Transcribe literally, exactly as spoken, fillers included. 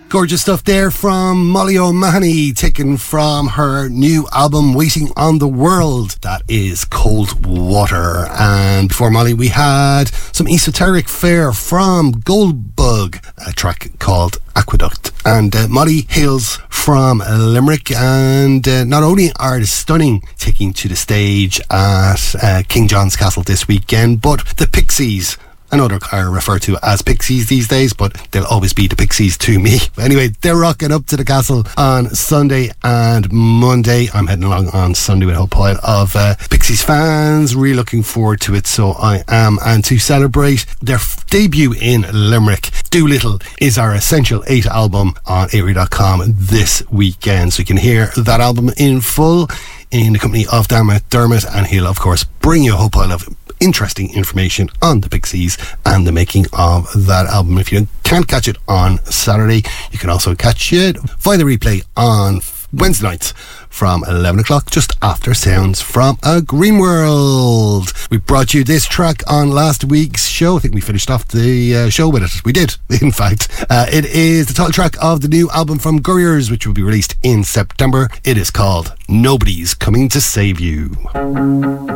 Gorgeous stuff there from Molly O'Mahony, taken from her new album Waiting on the World. That is Cold Water. And before Molly, we had some esoteric fare from Goldbug, a track called Aqueduct. And uh, Molly hails from Limerick, and uh, not only are the Stunning taking to the stage at uh, King John's Castle this weekend, but the Pixies, I know they're referred to as Pixies these days, but they'll always be the Pixies to me. But anyway, they're rocking up to the castle on Sunday and Monday. I'm heading along on Sunday with a whole pile of uh, Pixies fans. Really looking forward to it, so I am. And to celebrate their f- debut in Limerick, Doolittle is our Essential eight album on Avery dot com this weekend. So you can hear that album in full in the company of Dan McDermott, and he'll, of course, bring you a whole pile of interesting information on the Pixies and the making of that album. If you can't catch it on Saturday, you can also catch it via the replay on Wednesday nights from eleven o'clock, just after Sounds from a Green World. We brought you this track on last week's show. I think we finished off the uh, show with it. We did, in fact. Uh, it is the title track of the new album from Gurriers, which will be released in September. It is called Nobody's Coming to Save You.